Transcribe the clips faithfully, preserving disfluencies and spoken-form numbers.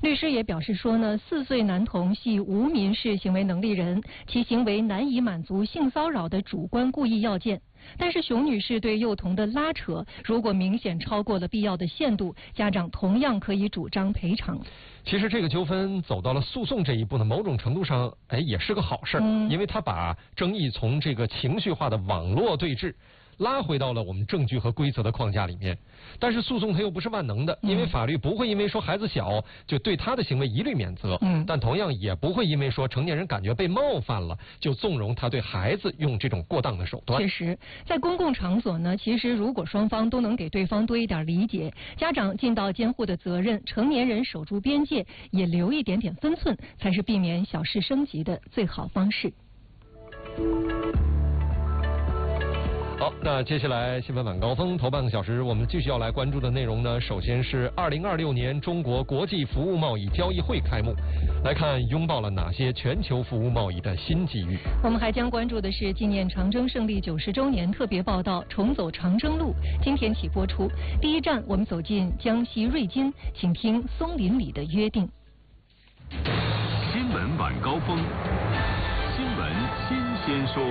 律师也表示说呢，四岁男童系无民事行为能力人，其行为难以满足性骚扰的主观故意要件。但是熊女士对幼童的拉扯，如果明显超过了必要的限度，家长同样可以主张赔偿。 其实这个纠纷走到了诉讼这一步呢，某种程度上，哎，也是个好事，嗯、因为他把争议从这个情绪化的网络对峙拉回到了我们证据和规则的框架里面。但是诉讼它又不是万能的，因为法律不会因为说孩子小就对他的行为一律免责，嗯，但同样也不会因为说成年人感觉被冒犯了就纵容他对孩子用这种过当的手段。 确实，在公共场所呢，其实如果双方都能给对方多一点理解，家长尽到监护的责任，成年人守住边界，也留一点点分寸，才是避免小事升级的最好方式。 好，那接下来新闻晚高峰头半个小时，我们继续要来关注的内容呢，首先是二零二六年中国国际服务贸易交易会开幕，来看拥抱了哪些全球服务贸易的新机遇。 我们还将关注的是纪念长征胜利九十周年特别报道《重走长征路》，今天起播出。第一站，我们走进江西瑞金，请听松林里的约定。 新闻晚高峰，新闻新鲜说。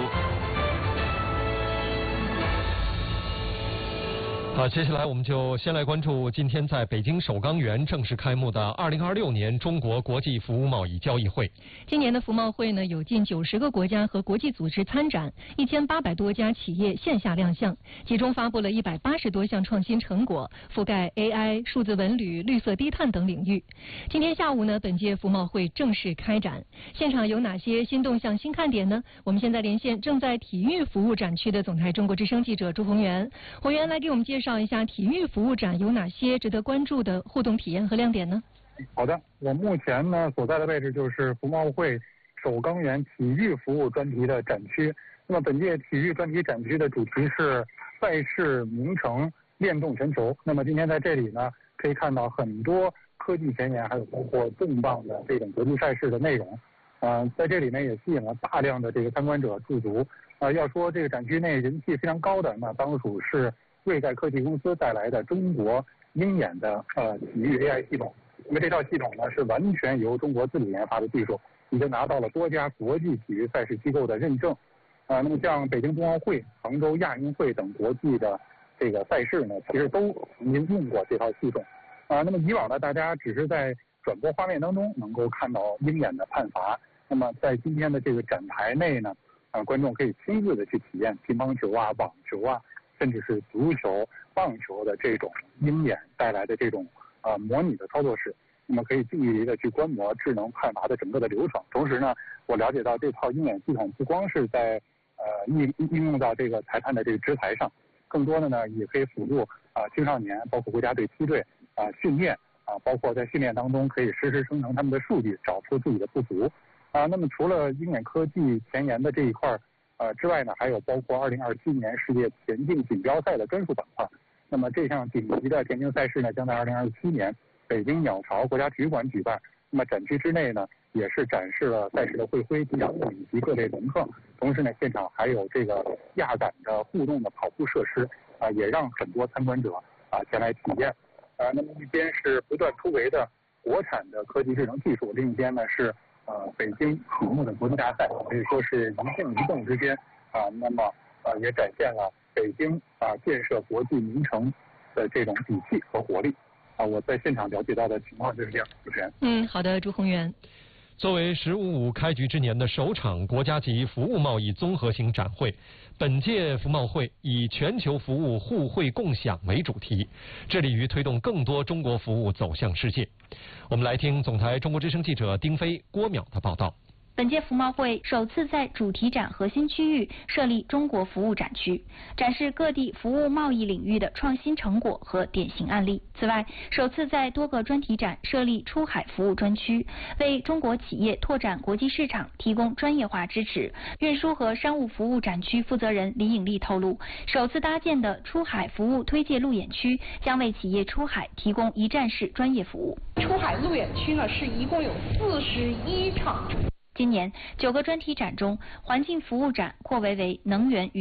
好，接下来我们就先来关注今天在北京首钢园正式开幕的二零二六年中国国际服务贸易交易会。 今年的服贸会呢，有近九十个国家和国际组织参展，一千八百多家企业线下亮相，其中发布了一百八十多项创新成果，覆盖 A I、数字文旅、绿色低碳等领域。今天下午呢，本届服贸会正式开展，现场有哪些新动向、新看点呢？我们现在连线正在体育服务展区的总台中国之声记者朱宏元，宏元来给我们介绍。介绍一下体育服务展有哪些值得关注的互动体验和亮点呢？ 好的，我目前呢所在的位置就是服贸会首钢园体育服务专题的展区。那么本届体育专题展区的主题是赛事名城链动全球。那么今天在这里呢，可以看到很多科技前沿，还有包括重磅的这种国际赛事的内容。呃，在这里呢也吸引了大量的这个参观者驻足。呃，要说这个展区内人气非常高的，那当属是瑞盖科技公司带来的中国鹰眼的呃体育 A I 系统。那么这套系统呢是完全由中国自主研发的技术，已经拿到了多家国际体育赛事机构的认证。啊、呃，那么像北京冬奥会、杭州亚运会等国际的这个赛事呢，其实都曾经用过这套系统。啊、呃，那么以往呢，大家只是在转播画面当中能够看到鹰眼的判罚。那么在今天的这个展台内呢，啊、呃，观众可以亲自的去体验乒乓球啊、网球啊，甚至是足球、棒球的这种鹰眼带来的这种呃模拟的操作室，那么可以近距离的去观摩智能判罚的整个的流程。同时呢，我了解到这套鹰眼系统不光是在呃应应用到这个裁判的这个执裁上，更多的呢也可以辅助啊、呃、青少年，包括国家队梯队啊、呃、训练啊、呃，包括在训练当中可以实时生成他们的数据，找出自己的不足啊、呃。那么除了鹰眼科技前沿的这一块呃之外呢，还有包括二零二七年世界田径锦标赛的专属板块。那么这项顶级的田径赛事呢，将在二零二七年北京鸟巢国家体育馆举办。那么展区之内呢，也是展示了赛事的会徽、吉祥物以及各类龙凤。同时呢，现场还有这个压感的互动的跑步设施啊、呃，也让很多参观者啊、呃、前来体验。啊、呃，那么一边是不断突围的国产的科技智能技术，另一边呢是呃北京启幕的国际大赛，可以说是一静一动之间啊、呃，那么呃也展现了北京啊、呃、建设国际名城的这种底气和活力。啊，我在现场了解到的情况就是这样。主持人， 嗯，好的，朱宏元。 作为“十五五”开局之年的首场国家级服务贸易综合性展会，本届服贸会以全球服务互惠共享为主题，致力于推动更多中国服务走向世界。我们来听总台中国之声记者丁飞、郭淼的报道。 本届服贸会首次在主题展核心区域设立中国服务展区，展示各地服务贸易领域的创新成果和典型案例。此外，首次在多个专题展设立出海服务专区，为中国企业拓展国际市场提供专业化支持。运输和商务服务展区负责人李颖丽透露，首次搭建的出海服务推介路演区将为企业出海提供一站式专业服务。 出海路演区呢是一共有四十一场。 今年九个专题展中，环境服务展扩围为能源与